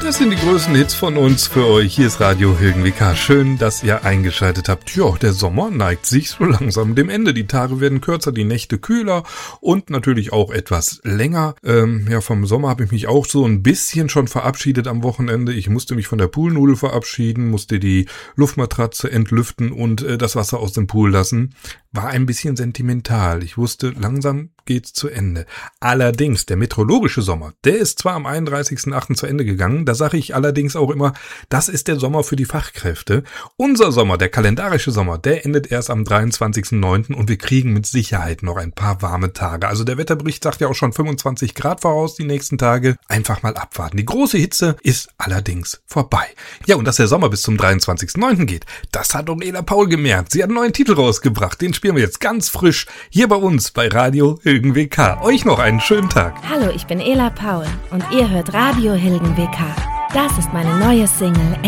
Das sind die größten Hits von uns für euch. Hier ist Radio Hilgen WK. Schön, dass ihr eingeschaltet habt. Ja, der Sommer neigt sich so langsam dem Ende. Die Tage werden kürzer, die Nächte kühler und natürlich auch etwas länger. Vom Sommer habe ich mich auch so ein bisschen schon verabschiedet am Wochenende. Ich musste mich von der Poolnudel verabschieden, musste die Luftmatratze entlüften und das Wasser aus dem Pool lassen. War ein bisschen sentimental. Ich wusste, langsam geht's zu Ende. Allerdings, der meteorologische Sommer, der ist zwar am 31.08. zu Ende gegangen, da sage ich allerdings auch immer, das ist der Sommer für die Fachkräfte. Unser Sommer, der kalendarische Sommer, der endet erst am 23.09. und wir kriegen mit Sicherheit noch ein paar warme Tage. Also der Wetterbericht sagt ja auch schon 25 Grad voraus die nächsten Tage. Einfach mal abwarten. Die große Hitze ist allerdings vorbei. Ja, und dass der Sommer bis zum 23.09. geht, das hat auch Ela Paul gemerkt. Sie hat einen neuen Titel rausgebracht, den spielen wir jetzt ganz frisch hier bei uns bei Radio Hilgen WK. Euch noch einen schönen Tag. Hallo, ich bin Ela Paul und ihr hört Radio Hilgen WK. Das ist meine neue Single